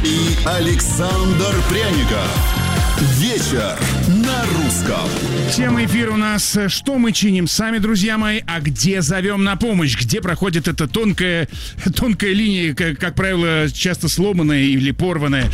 и Александр Пряников. Вечер на русском. Тема эфира у нас «Что мы чиним сами, друзья мои, а где зовем на помощь?» Где проходит эта тонкая линия, как правило, часто сломанная или порванная.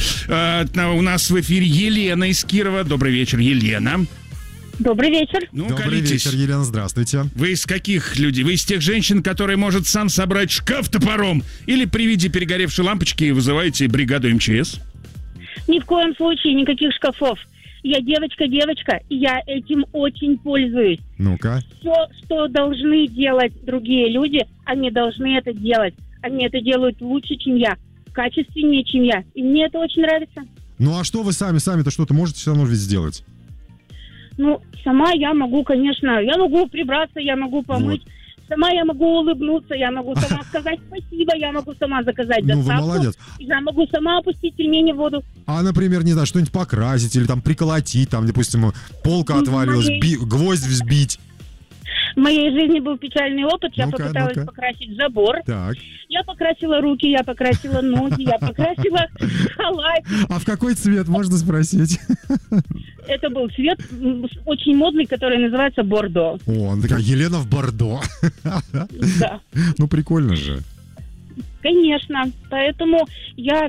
У нас в эфире Елена из Кирова. Добрый вечер, Елена. Добрый вечер. Добрый вечер, Елена, здравствуйте. Вы из каких людей? Вы из тех женщин, которые может сам собрать шкаф топором? Или при виде перегоревшей лампочки вызываете бригаду МЧС? Ни в коем случае никаких шкафов. Я девочка, и я этим очень пользуюсь. Ну-ка. Все, что должны делать другие люди, они должны это делать. Они это делают лучше, чем я, качественнее, чем я. И мне это очень нравится. Ну а что вы сами-то что-то можете все равно ведь сделать? Ну, сама я могу, конечно, я могу прибраться, я могу помыть. Вот. Сама я могу улыбнуться, я могу сама сказать спасибо, я могу сама заказать доставку. Ну, вы молодец. Я могу сама опустить пельмени в воду. А, например, не знаю, что-нибудь покрасить или там приколотить, там, допустим, полка отвалилась, гвоздь взбить. В моей жизни был печальный опыт. Я попыталась покрасить забор. Так. Я покрасила руки, я покрасила ноги, я покрасила халат. А в какой цвет, можно спросить? Это был цвет очень модный, который называется бордо. О, такая Елена в бордо. Да. Ну, прикольно же. Конечно. Поэтому я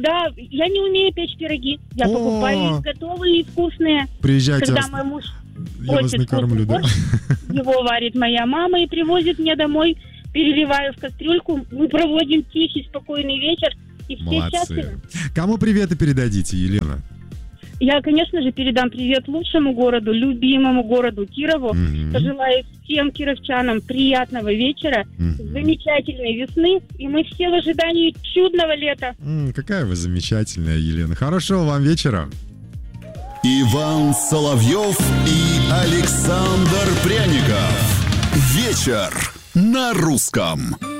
не умею печь пироги. Я покупаю их готовые и вкусные. Приезжайте. Когда мой муж я вас накормлю, да? Его варит моя мама и привозит мне домой. Переливаю в кастрюльку. Мы проводим тихий, спокойный вечер. И все счастливы. Кому приветы передадите, Елена? Я, конечно же, передам привет лучшему городу, любимому городу Кирову. Пожелаю всем кировчанам приятного вечера, замечательной весны. И мы все в ожидании чудного лета. Какая вы замечательная, Елена. Хорошего вам вечера. Иван Соловьев и Александр Пряников. Вечер на русском.